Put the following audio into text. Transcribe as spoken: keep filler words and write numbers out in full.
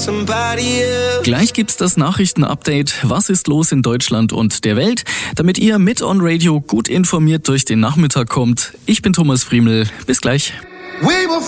somebody else. Gleich gibt's das Nachrichtenupdate. Was ist los in Deutschland und der Welt? Damit ihr mit On Radio gut informiert durch den Nachmittag kommt. Ich bin Thomas Friemel. Bis gleich. We were